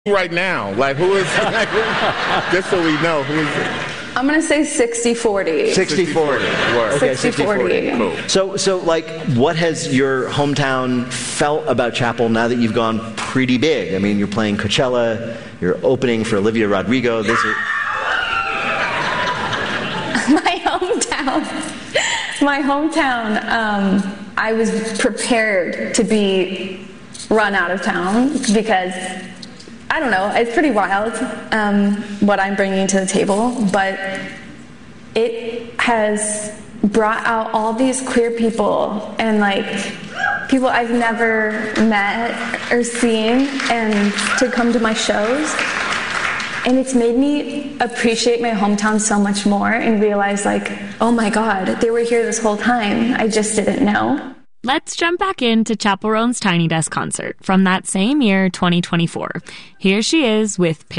right now? Like, who is, like, just so we know, who is it? I'm going to say 60-40. 60-40. Okay, 60-40. Cool. So, like, what has your hometown felt about Chapel now that you've gone pretty big? I mean, you're playing Coachella, you're opening for Olivia Rodrigo. My hometown, I was prepared to be run out of town because, I don't know, it's pretty wild what I'm bringing to the table, but it has brought out all these queer people and like people I've never met or seen and to come to my shows. And it's made me appreciate my hometown so much more and realize like, oh my God, they were here this whole time. I just didn't know. Let's jump back into Chappell Roan's Tiny Desk concert from that same year, 2024. Here she is with